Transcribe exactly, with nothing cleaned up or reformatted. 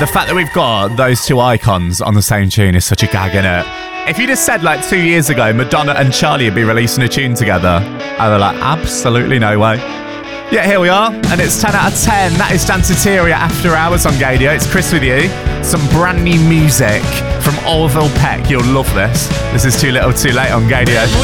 The fact that we've got those two icons on the same tune is such a gag, innit? If you just said like two years ago Madonna and Charlie would be releasing a tune together, I'd be like, absolutely no way. Yeah, here we are, and it's ten out of ten. That is Danceteria After Hours on Gaydio. It's Chris with you. Some brand new music from Orville Peck. You'll love this. This is Too Little Too Late on Gaydio.